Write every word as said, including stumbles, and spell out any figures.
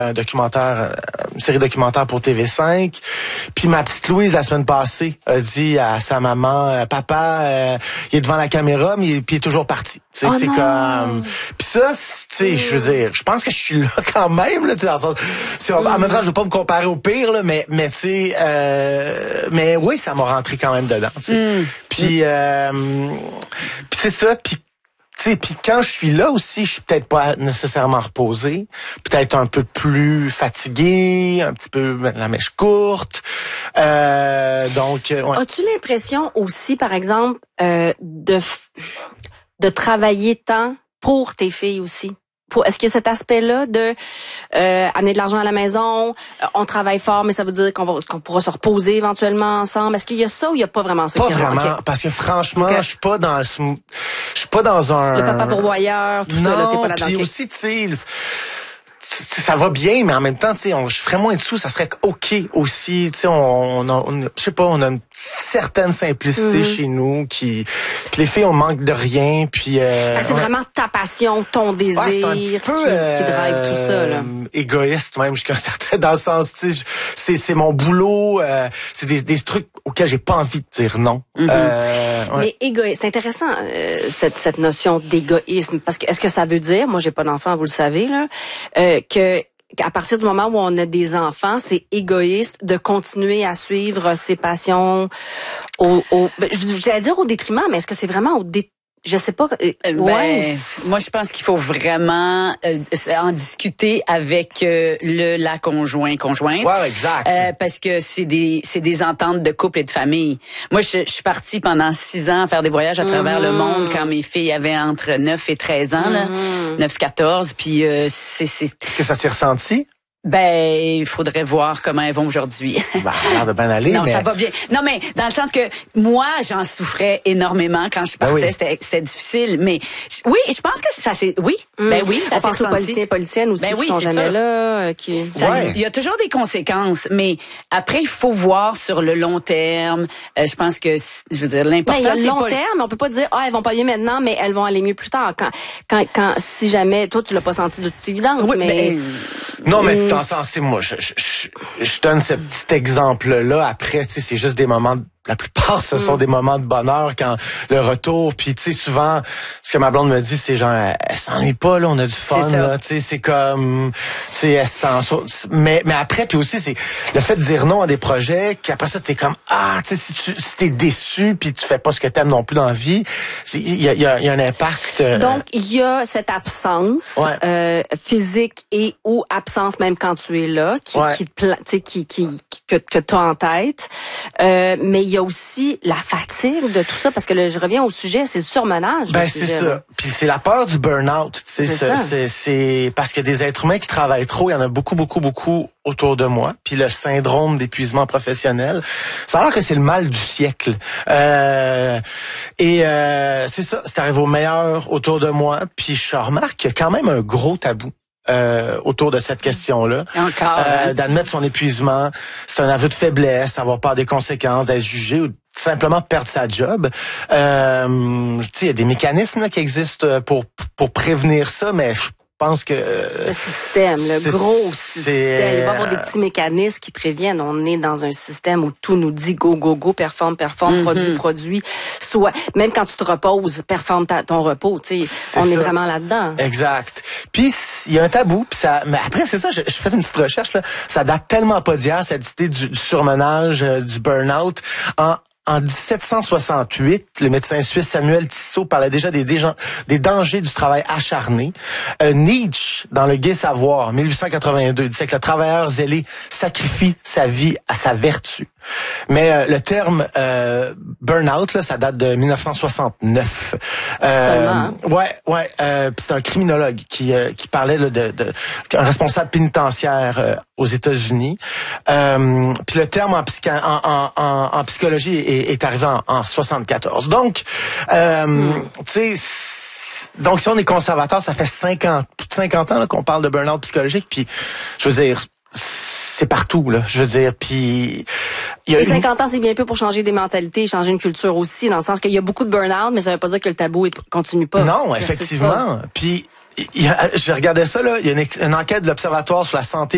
un documentaire, une série documentaire pour T V cinq. Puis ma petite Louise, la semaine passée, a dit à sa maman, papa, euh, il est devant la caméra, mais il, puis il est toujours parti. Tu sais, oh c'est non. comme. Puis ça, tu sais, je veux dire, je pense que je suis là quand même. Là, dans le sens, c'est, en même temps, je veux pas me comparer au pire, là, mais mais tu sais, euh, mais oui, ça m'a rentré quand même dedans. Tu sais. Mm. Puis euh, puis c'est ça. Puis puis quand je suis là aussi, je suis peut-être pas nécessairement reposé, peut-être un peu plus fatigué, un petit peu la mèche courte. Euh, donc, ouais. As-tu l'impression aussi, par exemple, euh, de de travailler tant pour tes filles aussi? Pour, est-ce qu'il y a cet aspect-là de euh, amener de l'argent à la maison, euh, on travaille fort, mais ça veut dire qu'on va qu'on pourra se reposer éventuellement ensemble. Est-ce qu'il y a ça ou il y a pas vraiment ça? Pas qui vraiment, okay. parce que franchement, okay. je suis pas dans, je suis pas dans un. Le papa pourvoyeur, tout non, ça, là, t'es pas là-dedans. Puis aussi, tu sais. Ça va bien, mais en même temps, tu sais, je ferais moins de sous, ça serait ok aussi. Tu sais, on, on, on je sais pas, on a une certaine simplicité mm-hmm. chez nous, qui, puis les filles, on manque de rien, puis. Euh, c'est ouais. vraiment ta passion, ton désir, ouais, un petit peu, qui, euh, qui drive tout ça là. Égoïste même jusqu'à un certain dans le sens, tu sais, c'est c'est mon boulot, euh, c'est des des trucs auxquels j'ai pas envie de dire non. Mm-hmm. euh, ouais. Mais égoïste, c'est intéressant euh, cette cette notion d'égoïsme, parce que est-ce que ça veut dire, moi j'ai pas d'enfant, vous le savez là. Euh, que à partir du moment où on a des enfants, c'est égoïste de continuer à suivre ses passions au, au j'allais dire au détriment, mais est-ce que c'est vraiment au détriment? Je sais pas. Euh, ben, ouais. Moi, je pense qu'il faut vraiment euh, en discuter avec euh, le la conjoint conjointe. Ouais, exact. Euh, parce que c'est des c'est des ententes de couple et de famille. Moi, je, je suis partie pendant six ans à faire des voyages à travers mm-hmm. le monde quand mes filles avaient entre neuf et treize ans, mm-hmm. là, neuf quatorze. Puis euh, c'est c'est. Est-ce que ça s'est ressenti? Ben, il faudrait voir comment elles vont aujourd'hui. Ben, ça a l'air de bien aller, non, mais... ça va bien. Non, mais dans le sens que moi, j'en souffrais énormément quand je partais. Ben oui. C'était, c'était difficile. Mais oui, je pense que ça c'est oui. Mm. Ben oui, ça s'est ressenti. On pense aux politiciens, politiciennes aussi ben oui, qui sont jamais ça. là. Qui... Ça, ouais. Il y a toujours des conséquences, mais après, il faut voir sur le long terme. Euh, je pense que, je veux dire, l'important, ben, il y a le long pas... terme. On peut pas dire, ah, elles vont pas bien maintenant, mais elles vont aller mieux plus tard. Quand, quand, quand, si jamais, toi, tu l'as pas senti de toute évidence, oui, mais... Ben... Non, mais dans le sens, c'est moi, je, je, je, je donne ce petit exemple-là. Après, tu sais, c'est juste des moments, de, la plupart, ce mm. sont des moments de bonheur quand le retour. Puis, tu sais, souvent, ce que ma blonde me dit, c'est genre, elle, elle s'ennuie pas, là, on a du fun, là. Tu sais, c'est comme, tu sais, elle s'en sort. Mais, mais après, puis aussi, c'est le fait de dire non à des projets, qu'après ça, t'es comme, ah, tu sais, si tu, si t'es déçu, puis tu fais pas ce que t'aimes non plus dans la vie, il y a, y, a, y a un impact. Euh... Donc, il y a cette absence ouais. euh, physique et ou absence même quand tu es là, qui, ouais. qui, qui, qui, qui que, que tu as en tête. Euh, mais il y a aussi la fatigue de tout ça, parce que le, je reviens au sujet, c'est le surmenage. Ben, c'est ça. Là. Puis c'est la peur du burn-out. Tu sais, c'est, c'est, c'est parce que des êtres humains qui travaillent trop, il y en a beaucoup, beaucoup, beaucoup autour de moi. Puis le syndrome d'épuisement professionnel, ça a l'air que c'est le mal du siècle. Euh, et euh, c'est ça, c'est arrivé au meilleur autour de moi. Puis je remarque qu'il y a quand même un gros tabou. Euh, autour de cette question-là. Encore. Euh, hein? D'admettre son épuisement, c'est un aveu de faiblesse, avoir peur des conséquences, d'être jugé ou simplement perdre sa job. Euh, tu sais, il y a des mécanismes là, qui existent pour pour prévenir ça, mais je pense que... Euh, le système, le gros système. Il va y avoir des petits mécanismes qui préviennent. On est dans un système où tout nous dit go, go, go, performe, performe, mm-hmm. produit, produit. Soit, même quand tu te reposes, performe ta, ton repos. Tu sais, on ça. Est vraiment là-dedans. Exact. Puis, il y a un tabou. Puis ça, mais après, c'est ça, je, je fais une petite recherche. Là, ça date tellement pas d'hier, cette idée du, du surmenage, euh, du burn-out. En En dix-sept cent soixante-huit, le médecin suisse Samuel Tissot parlait déjà des, des, des dangers du travail acharné. Euh, Nietzsche, dans Le Gai Savoir, en dix-huit cent quatre-vingt-deux, disait que le travailleur zélé sacrifie sa vie à sa vertu. Mais euh, le terme euh, burn-out, là, ça date de dix-neuf cent soixante-neuf. Euh, Seulement. Hein? Ouais, ouais. Euh, c'est un criminologue qui euh, qui parlait là, de, de un responsable pénitentiaire euh, aux États-Unis. Euh, puis le terme en, psycha, en, en, en, en psychologie est, est arrivé en, en soixante-quatorze. Donc, euh, hmm. tu sais. Donc, si on est conservateur, ça fait cinquante, plus de cinquante ans là, qu'on parle de burn-out psychologique. Puis, je veux dire, c'est partout, là. Je veux dire, puis... Il y a et cinquante une... ans, c'est bien peu pour changer des mentalités, changer une culture aussi, dans le sens qu'il y a beaucoup de burn-out, mais ça veut pas dire que le tabou est... continue pas. Non, effectivement. Puis, je regardais ça, là, il y a une, une enquête de l'Observatoire sur la santé